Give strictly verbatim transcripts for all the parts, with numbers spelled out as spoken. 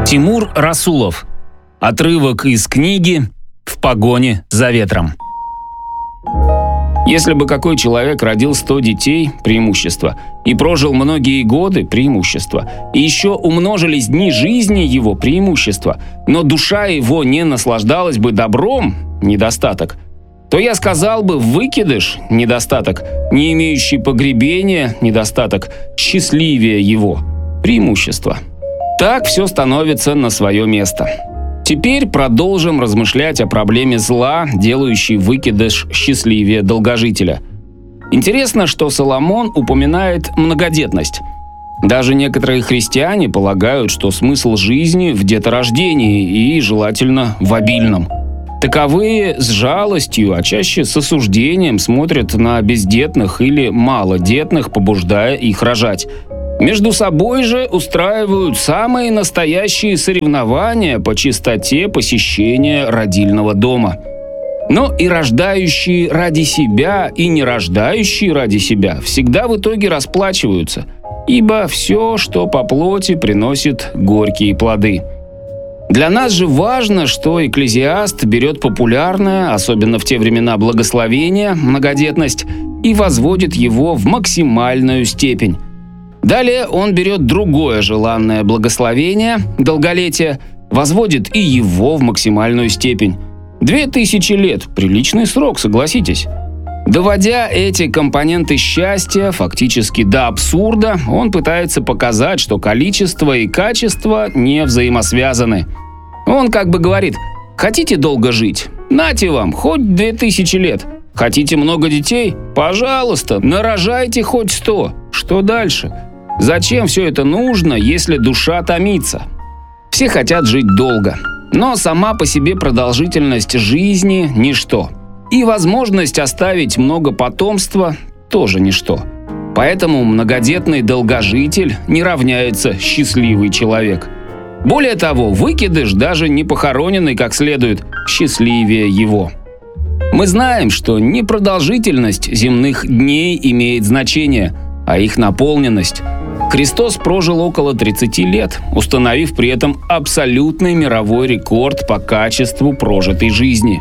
Тимур Расулов. Отрывок из книги «В погоне за ветром». Если бы какой человек родил сто детей – преимущество, и прожил многие годы – преимущество, и еще умножились дни жизни его – преимущество, но душа его не наслаждалась бы добром – недостаток, то я сказал бы: выкидыш – недостаток, не имеющий погребения – недостаток, счастливее его – преимущество. Так все становится на свое место. Теперь продолжим размышлять о проблеме зла, делающей выкидыш счастливее долгожителя. Интересно, что Соломон упоминает многодетность. Даже некоторые христиане полагают, что смысл жизни в деторождении и, желательно, в обильном. Таковые с жалостью, а чаще с осуждением смотрят на бездетных или малодетных, побуждая их рожать. Между собой же устраивают самые настоящие соревнования по частоте посещения родильного дома. Но и рождающие ради себя, и не рождающие ради себя всегда в итоге расплачиваются, ибо все, что по плоти, приносит горькие плоды. Для нас же важно, что Экклезиаст берет популярное, особенно в те времена, благословение, многодетность, и возводит его в максимальную степень. Далее он берет другое желанное благословение, долголетие, возводит и его в максимальную степень. Две тысячи лет – приличный срок, согласитесь. Доводя эти компоненты счастья фактически до абсурда, он пытается показать, что количество и качество не взаимосвязаны. Он как бы говорит: хотите долго жить? Нате вам, хоть две тысячи лет. Хотите много детей? Пожалуйста, нарожайте хоть сто. Что дальше? Зачем все это нужно, если душа томится? Все хотят жить долго, но сама по себе продолжительность жизни – ничто. И возможность оставить много потомства – тоже ничто. Поэтому многодетный долгожитель не равняется счастливый человек. Более того, выкидыш, даже не похороненный как следует, счастливее его. Мы знаем, что не продолжительность земных дней имеет значение, а их наполненность. Христос прожил около тридцати лет, установив при этом абсолютный мировой рекорд по качеству прожитой жизни.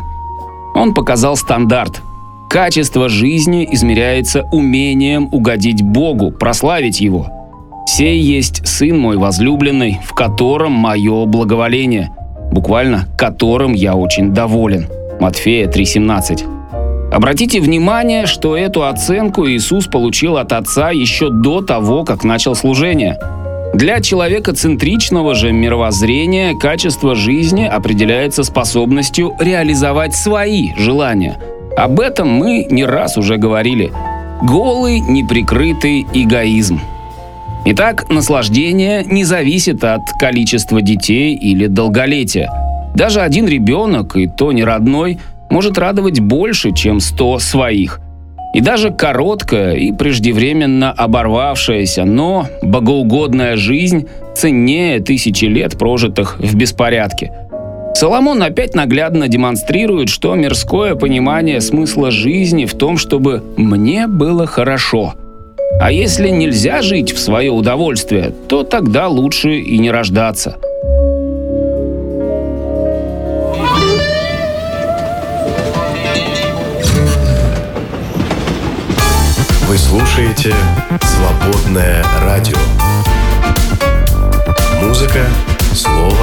Он показал стандарт. Качество жизни измеряется умением угодить Богу, прославить Его. «Сей есть Сын мой возлюбленный, в котором мое благоволение», буквально «которым я очень доволен». Матфея три семнадцать. Обратите внимание, что эту оценку Иисус получил от Отца еще до того, как начал служение. Для человекоцентричного же мировоззрения качество жизни определяется способностью реализовать свои желания. Об этом мы не раз уже говорили. Голый, неприкрытый эгоизм. Итак, наслаждение не зависит от количества детей или долголетия. Даже один ребенок, и то не родной, может радовать больше, чем сто своих. И даже короткая и преждевременно оборвавшаяся, но богоугодная жизнь ценнее тысячи лет, прожитых в беспорядке. Соломон опять наглядно демонстрирует, что мирское понимание смысла жизни в том, чтобы «мне было хорошо». А если нельзя жить в свое удовольствие, то тогда лучше и не рождаться. Вы слушаете «Свободное радио». Музыка, слово,